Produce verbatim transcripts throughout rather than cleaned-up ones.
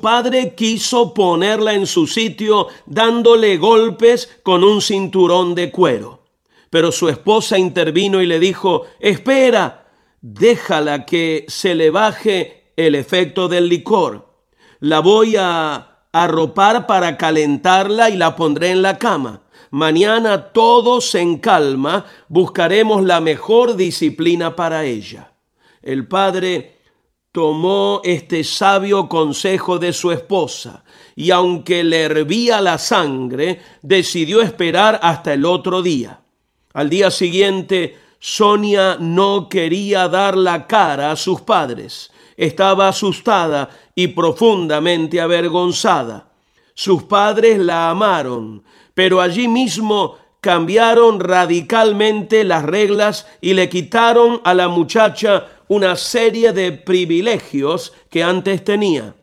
su padre quiso ponerla en su sitio dándole golpes con un cinturón de cuero. Pero su esposa intervino y le dijo: espera, déjala que se le baje el efecto del licor. La voy a arropar para calentarla y la pondré en la cama. Mañana todos en calma buscaremos la mejor disciplina para ella. El padre tomó este sabio consejo de su esposa y, aunque le hervía la sangre, decidió esperar hasta el otro día. Al día siguiente, Sonia no quería dar la cara a sus padres. Estaba asustada y profundamente avergonzada. Sus padres la amaron, pero allí mismo cambiaron radicalmente las reglas y le quitaron a la muchacha una serie de privilegios que antes tenía.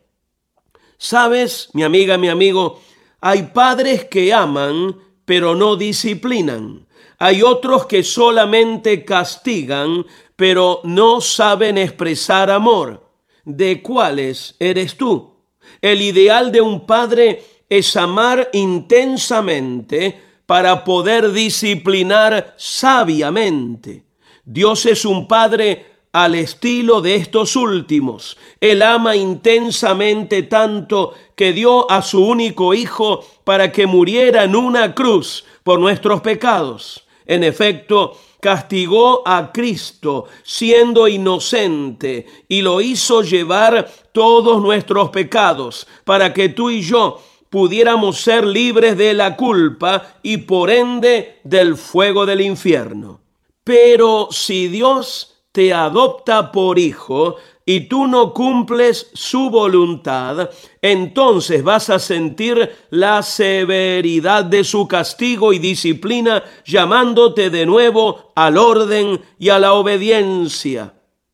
¿Sabes, mi amiga, mi amigo? Hay padres que aman, pero no disciplinan. Hay otros que solamente castigan, pero no saben expresar amor. ¿De cuáles eres tú? El ideal de un padre es amar intensamente para poder disciplinar sabiamente. Dios es un padre al estilo de estos últimos. Él ama intensamente tanto que dio a su único hijo para que muriera en una cruz por nuestros pecados. En efecto, castigó a Cristo siendo inocente y lo hizo llevar todos nuestros pecados para que tú y yo pudiéramos ser libres de la culpa y por ende del fuego del infierno. Pero si Dios te adopta por hijo y tú no cumples su voluntad, entonces vas a sentir la severidad de su castigo y disciplina, llamándote de nuevo al orden y a la obediencia.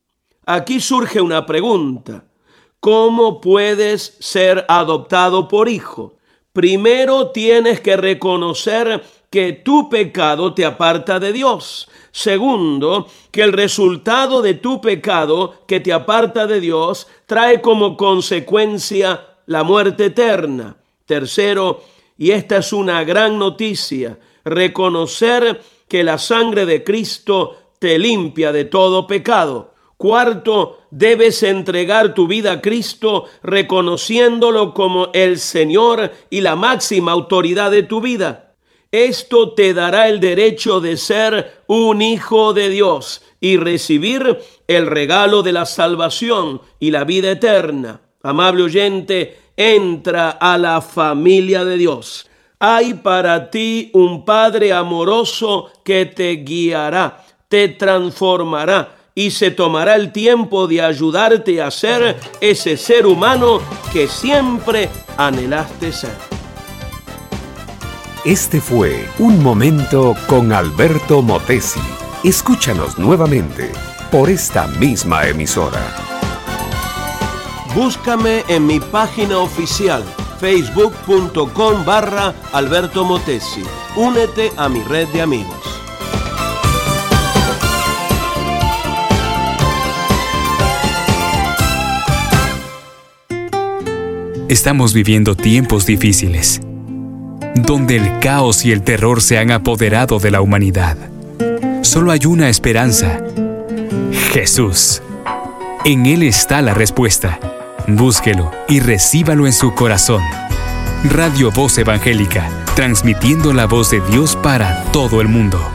Aquí surge una pregunta: ¿cómo puedes ser adoptado por hijo? Primero tienes que reconocer que tu pecado te aparta de Dios. Segundo, que el resultado de tu pecado que te aparta de Dios trae como consecuencia la muerte eterna. Tercero, y esta es una gran noticia, reconocer que la sangre de Cristo te limpia de todo pecado. Cuarto, debes entregar tu vida a Cristo reconociéndolo como el Señor y la máxima autoridad de tu vida. Esto te dará el derecho de ser un hijo de Dios y recibir el regalo de la salvación y la vida eterna. Amable oyente, entra a la familia de Dios. Hay para ti un Padre amoroso que te guiará, te transformará y se tomará el tiempo de ayudarte a ser ese ser humano que siempre anhelaste ser. Este fue Un Momento con Alberto Motesi. Escúchanos nuevamente por esta misma emisora. Búscame en mi página oficial, facebook.com barra Alberto Motesi. Únete a mi red de amigos. Estamos viviendo tiempos difíciles, donde el caos y el terror se han apoderado de la humanidad. Solo hay una esperanza: Jesús. En Él está la respuesta. Búsquelo y recíbalo en su corazón. Radio Voz Evangélica, transmitiendo la voz de Dios para todo el mundo.